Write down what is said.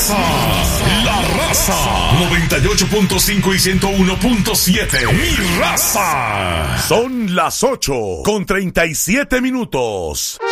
La Raza. 98.5 y 101.7. Mi Raza. Son las 8:37.